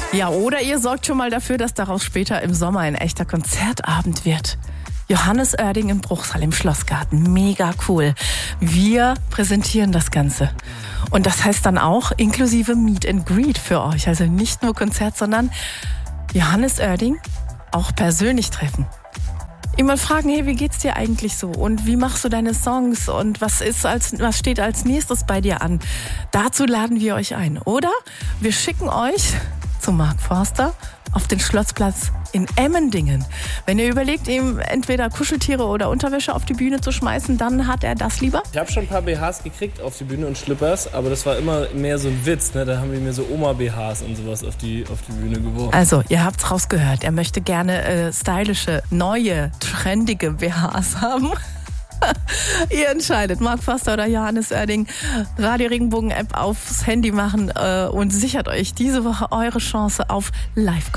Ja, oder ihr sorgt schon mal dafür, dass daraus später im Sommer ein echter Konzertabend wird. Johannes Oerding in Bruchsal im Schlossgarten. Mega cool. Wir präsentieren das Ganze. Und das heißt dann auch inklusive Meet and Greet für euch. Also nicht nur Konzert, sondern Johannes Oerding auch persönlich treffen. Ihn mal fragen, hey, wie geht's dir eigentlich so? Und wie machst du deine Songs? Und was steht als nächstes bei dir an? Dazu laden wir euch ein. Oder wir schicken euch zu Mark Forster auf den Schlossplatz in Emmendingen. Wenn ihr überlegt, ihm entweder Kuscheltiere oder Unterwäsche auf die Bühne zu schmeißen, dann hat er das lieber. Ich habe schon ein paar BHs gekriegt auf die Bühne und Schlippers, aber das war immer mehr so ein Witz. Ne? Da haben wir mir so Oma-BHs und sowas auf die Bühne geworfen. Also, ihr habt's rausgehört. Er möchte gerne stylische, neue, trendige BHs haben. Ihr entscheidet, Mark Forster oder Johannes Oerding. Radio Regenbogen App aufs Handy machen und sichert euch diese Woche eure Chance auf Live-Konzert.